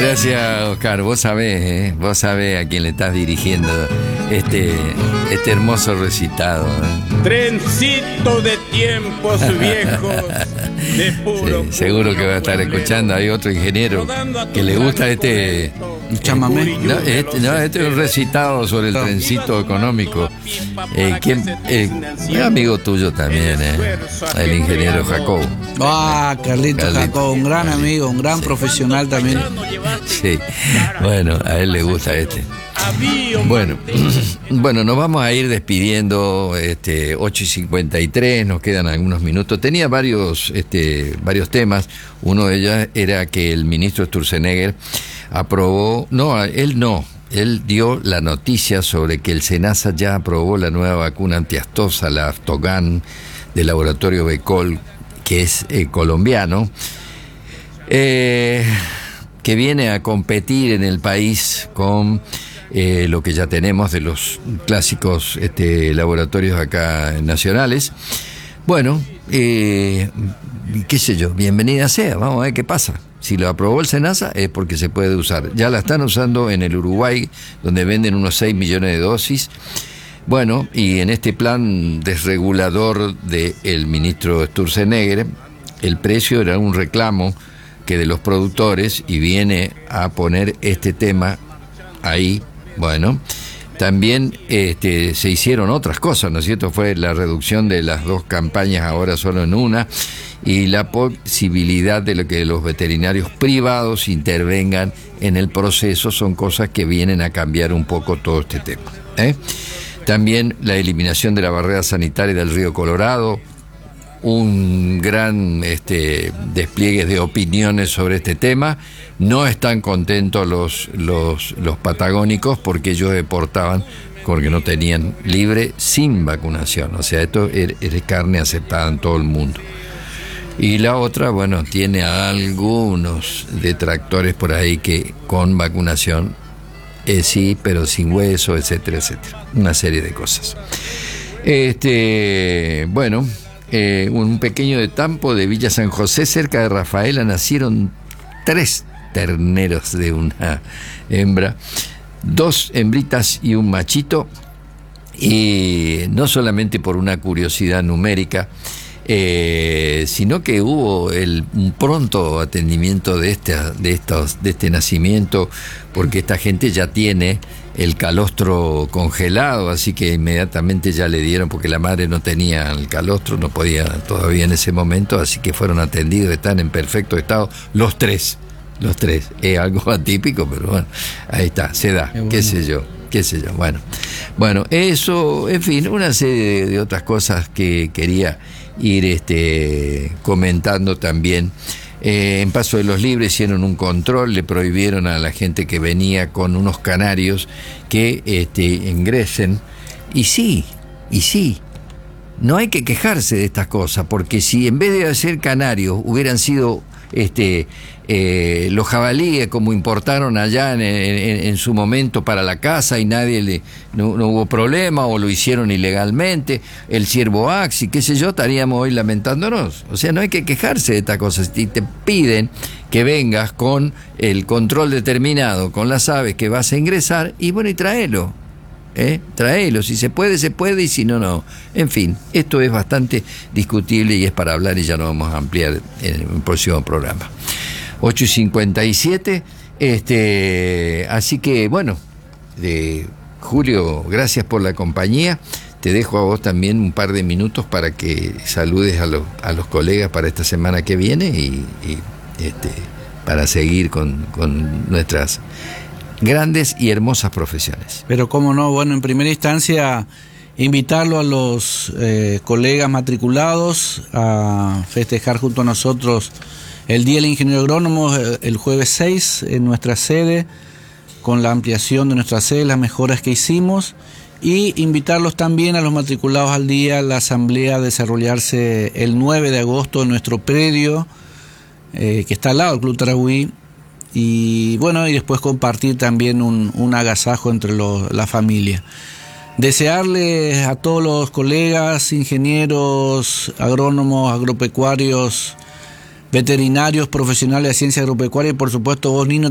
Gracias, Oscar. Vos sabés a quién le estás dirigiendo este hermoso recitado. Trencito de tiempos viejos, de puro. Sí, seguro que va a estar escuchando. Hay otro ingeniero que le gusta chamamé. No, este es un recitado sobre el trencito económico. Un amigo tuyo también, el ingeniero Jacobo. Carlitos Jacobo, un gran amigo, un gran profesional también. Sí, bueno, a él le gusta este. Bueno, nos vamos a ir despidiendo, 8:53, nos quedan algunos minutos. Tenía varios temas. Uno de ellos era que el ministro Sturzenegger aprobó, él dio la noticia sobre que el SENASA ya aprobó la nueva vacuna antiaftosa, la Aftogan, del laboratorio Becol, que es colombiano, que viene a competir en el país con lo que ya tenemos de los clásicos laboratorios acá nacionales. Bueno, qué sé yo, bienvenida sea, vamos a ver qué pasa. Si lo aprobó el SENASA es porque se puede usar. Ya la están usando en el Uruguay, donde venden unos 6 millones de dosis. Bueno, y en este plan desregulador del ministro Sturzenegger, el precio era un reclamo que de los productores, y viene a poner este tema ahí. Bueno, también se hicieron otras cosas, ¿no es cierto? Fue la reducción de las 2 campañas ahora solo en una, y la posibilidad de que los veterinarios privados intervengan en el proceso. Son cosas que vienen a cambiar un poco todo este tema, También la eliminación de la barrera sanitaria del río Colorado, un gran despliegue de opiniones sobre este tema. No están contentos los patagónicos porque ellos deportaban porque no tenían libre sin vacunación. O sea, esto es carne aceptada en todo el mundo. Y la otra, bueno, tiene algunos detractores por ahí que con vacunación sí, pero sin hueso, etcétera, etcétera. Una serie de cosas. Bueno, un pequeño detampo de Villa San José, cerca de Rafaela, nacieron 3 terneros de una hembra, 2 hembritas y un machito, y no solamente por una curiosidad numérica, sino que hubo un pronto atendimiento de este nacimiento, porque esta gente ya tiene el calostro congelado, así que inmediatamente ya le dieron, porque la madre no tenía el calostro, no podía todavía en ese momento, así que fueron atendidos, están en perfecto estado los tres. Es algo atípico, pero bueno, ahí está, se da, bueno. qué sé yo, bueno, eso, en fin, una serie de otras cosas que quería ir comentando también. En Paso de los Libres hicieron un control, le prohibieron a la gente que venía con unos canarios que ingresen, y sí, no hay que quejarse de estas cosas, porque si en vez de hacer canarios hubieran sido los jabalíes, como importaron allá en su momento para la caza, y no hubo problema, o lo hicieron ilegalmente, el ciervo axi, qué sé yo, estaríamos hoy lamentándonos. O sea, no hay que quejarse de estas cosas. Si te piden que vengas con el control determinado con las aves que vas a ingresar, y bueno, y tráelo. Tráelo, si se puede, y si no, no. En fin, esto es bastante discutible y es para hablar, y ya lo vamos a ampliar en el próximo programa. 8:57, así que bueno, Julio, gracias por la compañía. Te dejo a vos también un par de minutos para que saludes a los colegas para esta semana que viene, y para seguir con nuestras grandes y hermosas profesiones. Pero cómo no, bueno, en primera instancia invitarlo a los colegas matriculados a festejar junto a nosotros el Día del Ingeniero Agrónomo el jueves 6 en nuestra sede, con la ampliación de nuestra sede, las mejoras que hicimos, y invitarlos también a los matriculados al día, la asamblea a desarrollarse el 9 de agosto en nuestro predio, que está al lado del Club Tarahui. Y bueno, y después compartir también un agasajo entre la familia. Desearles a todos los colegas, ingenieros, agrónomos, agropecuarios, veterinarios, profesionales de ciencia agropecuaria, y por supuesto vos, Nino,